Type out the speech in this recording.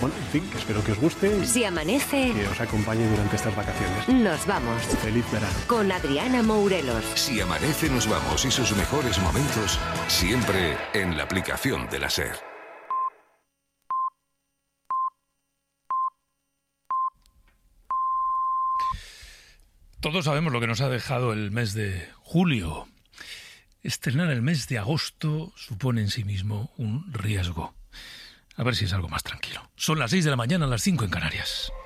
Bueno, en fin, que espero que os guste y Si amanece, que os acompañe durante estas vacaciones. nos vamos. Feliz verano. Con Adriana Mourelos. Si amanece, nos vamos y sus mejores momentos siempre en la aplicación de la SER. Todos sabemos lo que nos ha dejado el mes de julio. Estrenar el mes de agosto supone en sí mismo un riesgo. A ver si es algo más tranquilo. Son las 6 de la mañana, las 5 en Canarias.